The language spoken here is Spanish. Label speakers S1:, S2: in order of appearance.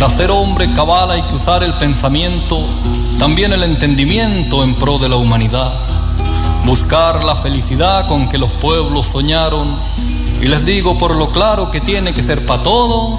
S1: Para ser hombre cabal hay que usar el pensamiento, también el entendimiento en pro de la humanidad. Buscar la felicidad con que los pueblos soñaron, y les digo por lo claro que tiene que ser para todos